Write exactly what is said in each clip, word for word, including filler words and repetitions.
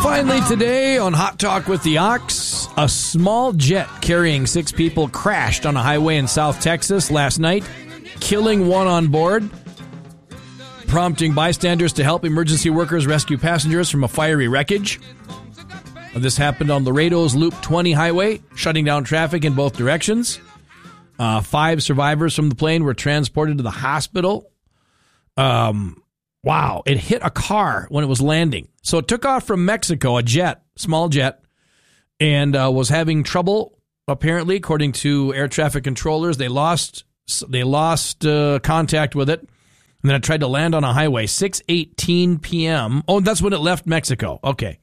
Finally today on Hot Talk with the Ox, a small jet carrying six people crashed on a highway in South Texas last night, killing one on board, prompting bystanders to help emergency workers rescue passengers from a fiery wreckage. This happened on Laredo's Loop twenty highway, shutting down traffic in both directions. Uh, five survivors from the plane were transported to the hospital. Um, wow, it hit a car when it was landing. So it took off from Mexico, a jet, small jet, and uh, was having trouble, apparently, according to air traffic controllers. They lost they lost uh, contact with it, and then it tried to land on a highway, six eighteen p.m. Oh, that's when it left Mexico. Okay.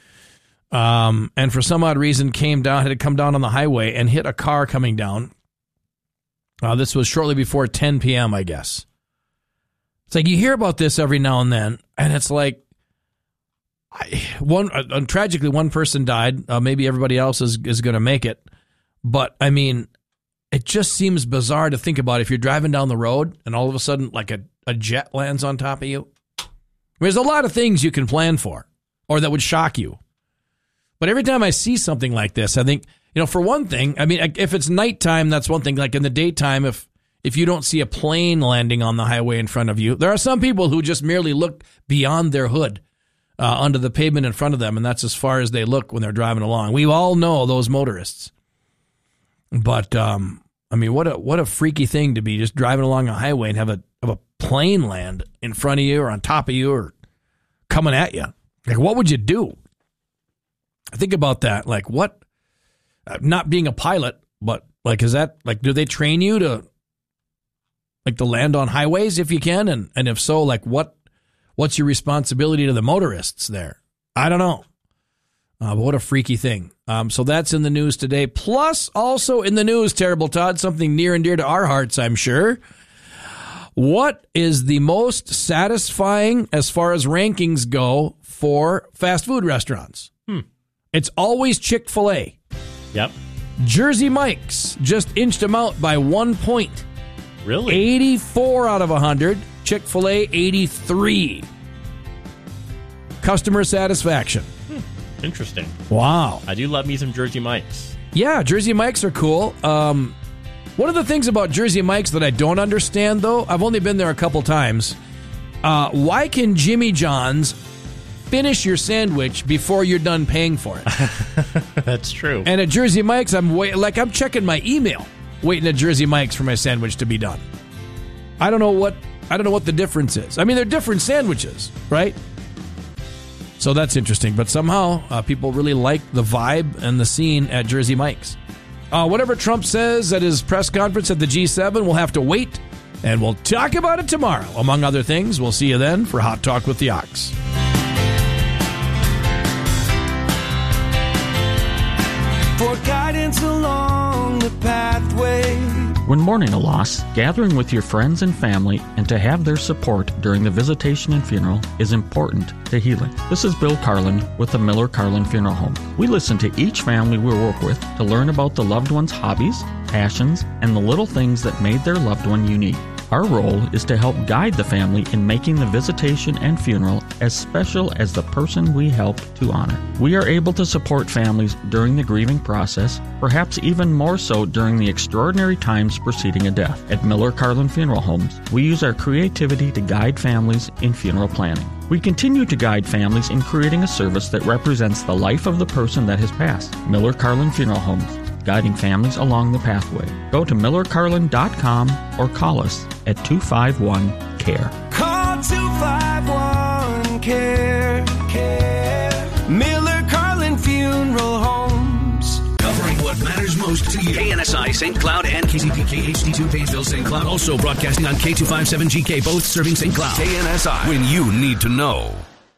Um, and for some odd reason came down, had to come down on the highway and hit a car coming down. Uh, this was shortly before ten p.m., I guess. It's like you hear about this every now and then, and it's like, I, one uh, tragically, one person died. Uh, maybe everybody else is, is going to make it. But, I mean, it just seems bizarre to think about if you're driving down the road and all of a sudden, like, a, a jet lands on top of you. There's a lot of things you can plan for or that would shock you. But every time I see something like this, I think, you know, for one thing, I mean, if it's nighttime, that's one thing. Like in the daytime, if if you don't see a plane landing on the highway in front of you, there are some people who just merely look beyond their hood uh, onto the pavement in front of them, and that's as far as they look when they're driving along. We all know those motorists. But, um, I mean, what a what a freaky thing to be just driving along a highway and have a, have a plane land in front of you or on top of you or coming at you. Like, what would you do? Think about that. Like, what? Uh, not being a pilot, but like, is that like, do they train you to like to land on highways if you can? And, and if so, like, what? What's your responsibility to the motorists there? I don't know. Uh, but what a freaky thing. Um, so that's in the news today. Plus, also in the news, Terrible Todd, something near and dear to our hearts, I'm sure. What is the most satisfying as far as rankings go for fast food restaurants? Hmm. It's always Chick-fil-A. Yep. Jersey Mike's just inched them out by one point. Really? eighty-four out of one hundred. Chick-fil-A, eighty-three. Customer satisfaction. Hmm. Interesting. Wow. I do love me some Jersey Mike's. Yeah, Jersey Mike's are cool. Um, one of the things about Jersey Mike's that I don't understand, though, I've only been there a couple times. Uh, why can Jimmy John's finish your sandwich before you're done paying for it? That's true. And at Jersey Mike's, I'm wait, like I'm checking my email, waiting at Jersey Mike's for my sandwich to be done. I don't know what I don't know what the difference is. I mean, they're different sandwiches, right? So that's interesting. But somehow uh, people really like the vibe and the scene at Jersey Mike's. Uh, whatever Trump says at his press conference at the G seven, we'll have to wait, and we'll talk about it tomorrow. Among other things, we'll see you then for Hot Talk with the Ox. For guidance along the pathway. When mourning a loss, gathering with your friends and family and to have their support during the visitation and funeral is important to healing. This is Bill Carlin with the Miller Carlin Funeral Home. We listen to each family we work with to learn about the loved one's hobbies, passions, and the little things that made their loved one unique. Our role is to help guide the family in making the visitation and funeral as special as the person we help to honor. We are able to support families during the grieving process, perhaps even more so during the extraordinary times preceding a death. At Miller Carlin Funeral Homes, we use our creativity to guide families in funeral planning. We continue to guide families in creating a service that represents the life of the person that has passed. Miller Carlin Funeral Homes, guiding families along the pathway. Go to miller carlin dot com or call us at two five one, C A R E. Call two five one, C A R E. C A R E. Miller Carlin Funeral Homes. Covering what matters most to you. K N S I, Saint Cloud, and K Z P K H D two, Painesville, Saint Cloud. Also broadcasting on K two fifty-seven G K, both serving Saint Cloud. K N S I, when you need to know.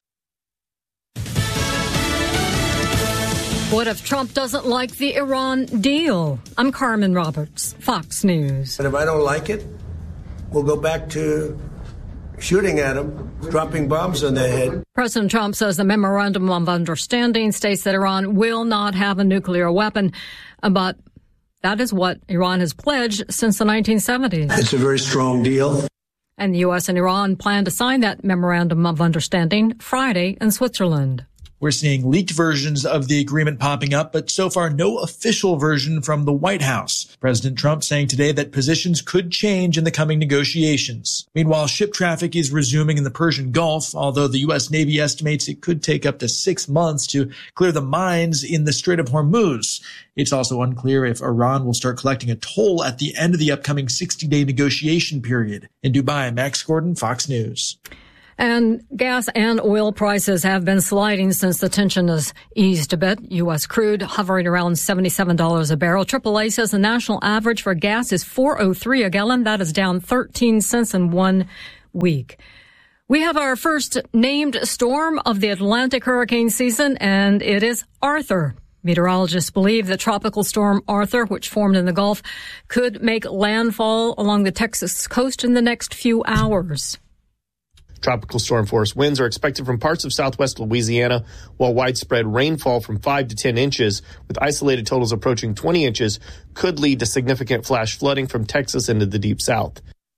What if Trump doesn't like the Iran deal? I'm Carmen Roberts, Fox News. And if I don't like it, we'll go back to shooting at them, dropping bombs on their head. President Trump says the memorandum of understanding states that Iran will not have a nuclear weapon, but that is what Iran has pledged since the nineteen seventies. It's a very strong deal. And the U S and Iran plan to sign that memorandum of understanding Friday in Switzerland. We're seeing leaked versions of the agreement popping up, but so far no official version from the White House. President Trump saying today that positions could change in the coming negotiations. Meanwhile, ship traffic is resuming in the Persian Gulf, although the U S Navy estimates it could take up to six months to clear the mines in the Strait of Hormuz. It's also unclear if Iran will start collecting a toll at the end of the upcoming sixty-day negotiation period. In Dubai, Max Gordon, Fox News. And gas and oil prices have been sliding since the tension has eased a bit. U S crude hovering around seventy-seven dollars a barrel. triple A says the national average for gas is four oh three a gallon. That is down thirteen cents in one week. We have our first named storm of the Atlantic hurricane season, and it is Arthur. Meteorologists believe that Tropical Storm Arthur, which formed in the Gulf, could make landfall along the Texas coast in the next few hours. Tropical storm force winds are expected from parts of southwest Louisiana, while widespread rainfall from five to ten inches, with isolated totals approaching twenty inches, could lead to significant flash flooding from Texas into the deep south.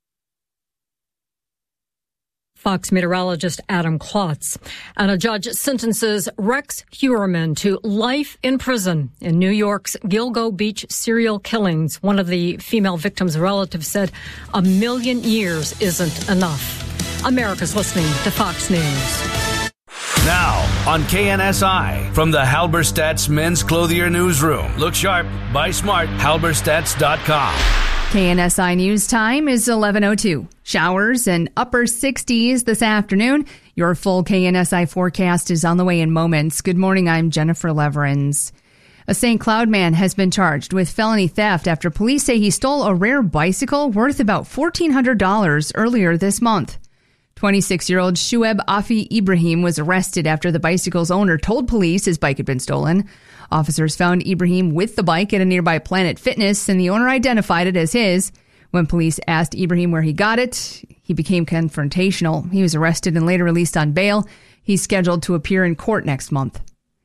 Fox meteorologist Adam Klotz. And a judge sentences Rex Heuermann to life in prison in New York's Gilgo Beach serial killings. One of the female victims' relatives said a million years isn't enough. America's listening to Fox News. Now on K N S I from the Halberstadt's Men's Clothier Newsroom. Look sharp, buy smart, halberstadts dot com. K N S I News Time is eleven oh two. Showers and upper sixties this afternoon. Your full K N S I forecast is on the way in moments. Good morning, I'm Jennifer Leverins. A Saint Cloud man has been charged with felony theft after police say he stole a rare bicycle worth about fourteen hundred dollars earlier this month. twenty-six-year-old Shueb Afi Ibrahim was arrested after the bicycle's owner told police his bike had been stolen. Officers found Ibrahim with the bike at a nearby Planet Fitness, and the owner identified it as his. When police asked Ibrahim where he got it, he became confrontational. He was arrested and later released on bail. He's scheduled to appear in court next month.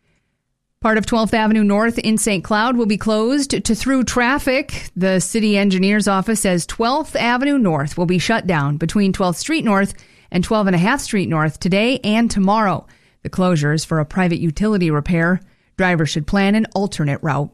Part of twelfth Avenue North in Saint Cloud will be closed to through traffic. The city engineer's office says twelfth Avenue North will be shut down between twelfth Street North and twelve and a half Street North today and tomorrow. The closure is for a private utility repair. Drivers should plan an alternate route.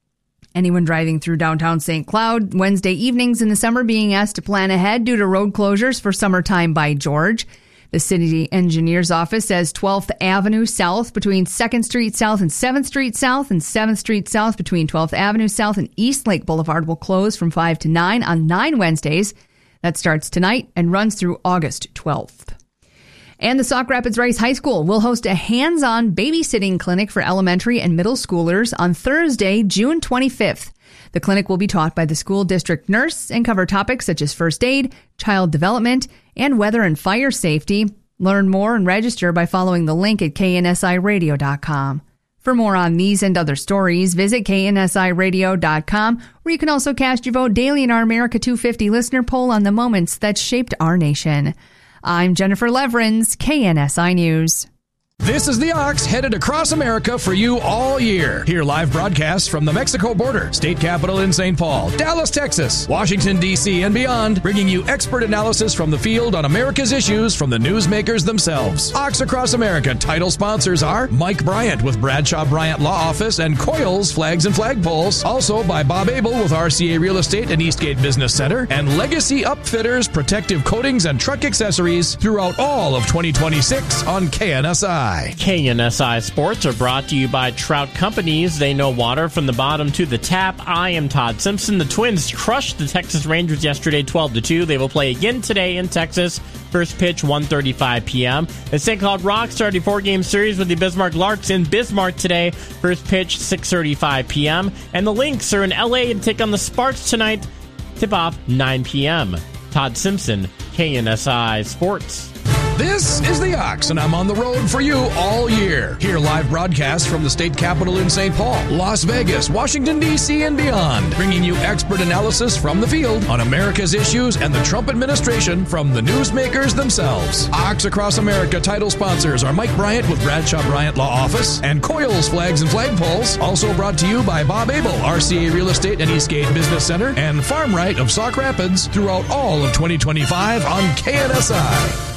Anyone driving through downtown Saint Cloud Wednesday evenings in the summer being asked to plan ahead due to road closures for Summertime by George. The city engineer's office says twelfth Avenue South between second Street South and seventh Street South and seventh Street South between twelfth Avenue South and East Lake Boulevard will close from five to nine on nine Wednesdays. That starts tonight and runs through August twelfth. And the Sauk Rapids Rice High School will host a hands-on babysitting clinic for elementary and middle schoolers on Thursday, June twenty-fifth. The clinic will be taught by the school district nurse and cover topics such as first aid, child development, and weather and fire safety. Learn more and register by following the link at K N S I radio dot com. For more on these and other stories, visit K N S I radio dot com, where you can also cast your vote daily in our America two fifty listener poll on the moments that shaped our nation. I'm Jennifer Leverins, K N S I News. This is the Ox headed across America for you all year. Hear live broadcasts from the Mexico border, state capital in Saint Paul, Dallas, Texas, Washington, D C, and beyond, bringing you expert analysis from the field on America's issues from the newsmakers themselves. Ox Across America title sponsors are Mike Bryant with Bradshaw Bryant Law Office and Coils Flags and Flagpoles. Also by Bob Abel with R C A Real Estate and Eastgate Business Center, and Legacy Upfitters, protective coatings and truck accessories throughout all of twenty twenty-six on K N S I. K N S I Sports are brought to you by Trout Companies. They know water from the bottom to the tap. I am Todd Simpson. The Twins crushed the Texas Rangers yesterday twelve to two. They will play again today in Texas. First pitch, one thirty-five p.m. The Saint Cloud Rock started a four-game series with the Bismarck Larks in Bismarck today. First pitch, six thirty-five p.m. And the Lynx are in L A to take on the Sparks tonight. Tip-off, nine p.m. Todd Simpson, K N S I Sports. This is the Ox, and I'm on the road for you all year. Hear live broadcasts from the state capital in Saint Paul, Las Vegas, Washington, D C, and beyond, bringing you expert analysis from the field on America's issues and the Trump administration from the newsmakers themselves. Ox Across America title sponsors are Mike Bryant with Bradshaw Bryant Law Office and Coils Flags and Flagpoles. Also brought to you by Bob Abel, R C A Real Estate and Eastgate Business Center, and Farm Right of Sauk Rapids throughout all of twenty twenty-five on K N S I.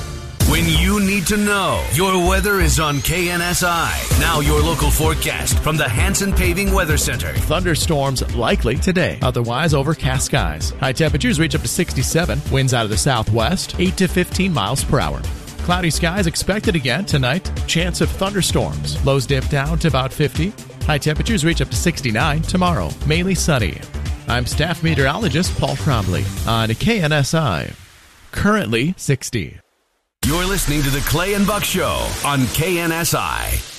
When you need to know, your weather is on K N S I. Now your local forecast from the Hanson Paving Weather Center. Thunderstorms likely today. Otherwise, overcast skies. High temperatures reach up to sixty-seven. Winds out of the southwest, eight to fifteen miles per hour. Cloudy skies expected again tonight. Chance of thunderstorms. Lows dip down to about fifty. High temperatures reach up to sixty-nine tomorrow. Mainly sunny. I'm staff meteorologist Paul Trombley on K N S I. Currently sixty. You're listening to the Clay and Buck Show on K N S I.